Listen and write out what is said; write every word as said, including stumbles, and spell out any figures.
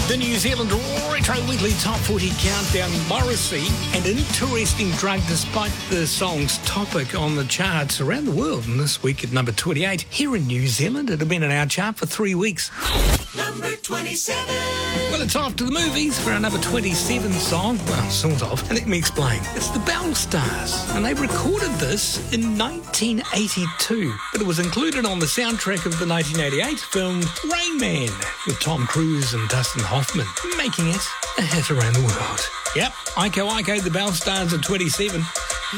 The New Zealand Retro Weekly Top forty Countdown. Morrissey, an interesting drug despite the song's topic on the charts around the world. And this week at number twenty-eight. Here in New Zealand, it had been in our chart for three weeks. Number twenty-seven. Well, it's off to the movies for our number twenty-seven song. Well, sort of. And let me explain. It's the Bell Stars, and they recorded this in nineteen eighty-two. But it was included on the soundtrack of the nineteen eighty-eight film Rain Man, with Tom Cruise and Dustin Hoffman, making it a hit around the world. Yep, Iko Iko, the Bell Stars at twenty-seven.